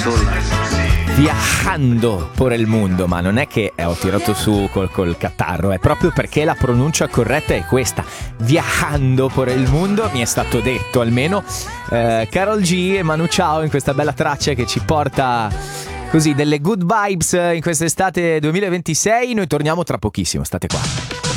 Viajando por el mundo, ma non è che ho tirato su col catarro, è proprio perché la pronuncia corretta è questa. Viajando por el mundo, mi è stato detto almeno. Karol G e Manu Chao in questa bella traccia che ci porta così delle good vibes in quest'estate 2026. Noi torniamo tra pochissimo, state qua.